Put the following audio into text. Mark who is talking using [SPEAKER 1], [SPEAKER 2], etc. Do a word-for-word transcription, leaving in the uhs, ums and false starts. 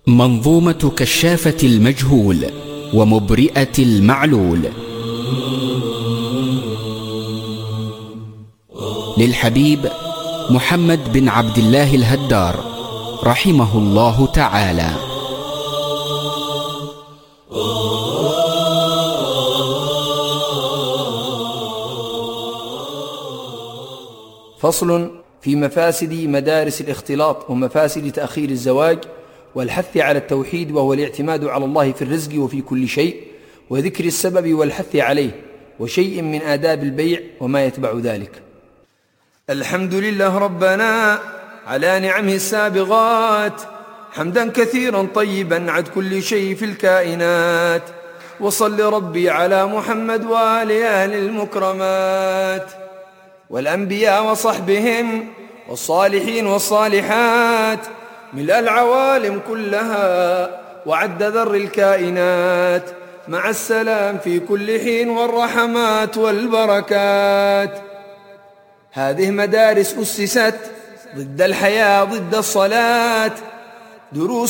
[SPEAKER 1] منظومة كشافة المجهول ومبرئة المعلول للحبيب محمد بن عبد الله الهدار رحمه الله تعالى.
[SPEAKER 2] فصل في مفاسد مدارس الاختلاط ومفاسد تأخير الزواج والحث على التوحيد، وهو الاعتماد على الله في الرزق وفي كل شيء، وذكر السبب والحث عليه، وشيء من آداب البيع وما يتبع ذلك. الحمد لله ربنا على نعمه السابغات، حمدا كثيرا طيبا عد كل شيء في الكائنات، وصل ربي على محمد وآل أهل المكرمات، والأنبياء وصحبهم والصالحين والصالحات، ملء العوالم كلها وعد ذر الكائنات، مع السلام في كل حين والرحمات والبركات. هذه مدارس أسست ضد الحياة ضد الصلاة، دروس